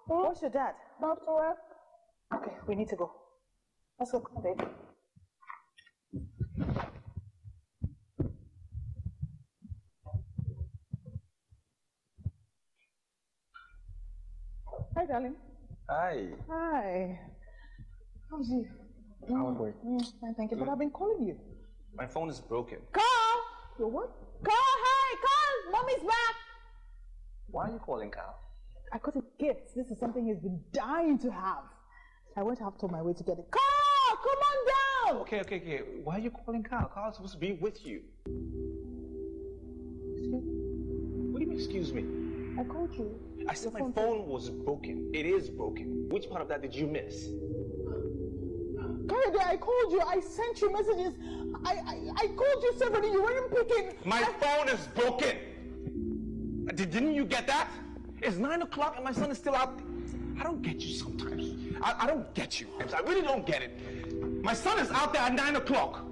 Where's your dad? Back to work. Okay, we need to go. Let's go, babe. Hi, darling. Hi. Hi. How's you? How was work? Fine, thank you. But I've been calling you. My phone is broken. Carl! Your what? Carl, hi! Carl! Mommy's back! Why are you calling Carl? I got a gift. This is something he's been dying to have. I went out on my way to get it. Carl! Come on down! Okay. Why are you calling Carl? Carl's supposed to be with you. Excuse me? What do you mean, excuse me? I called you. I said my phone was broken. It is broken. Which part of that did you miss? Kayode, I called you. I sent you messages. I called you separately. You weren't picking. My phone is broken. Didn't you get that? It's 9 o'clock and my son is still out. I don't get you sometimes. I don't get you. I really don't get it. My son is out there at 9 o'clock.